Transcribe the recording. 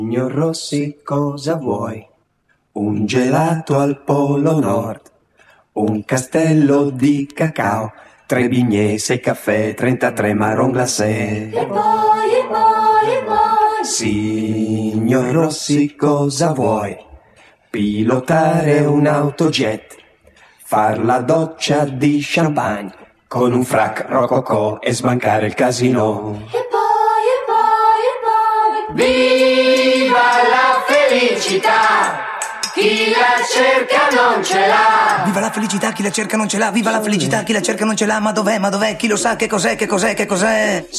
Signor Rossi, cosa vuoi? Un gelato al Polo Nord, un castello di cacao, 3 bignè, 6 caffè, 33 marron glacé. E poi. Signor Rossi, cosa vuoi? Pilotare un autojet, far la doccia di champagne, con un frac rococò e sbancare il casino. E poi. Viva la felicità! Chi la cerca non ce l'ha! Viva la felicità, chi la cerca non ce l'ha! Viva la felicità, chi la cerca non ce l'ha! Ma dov'è? Chi lo sa? Che cos'è?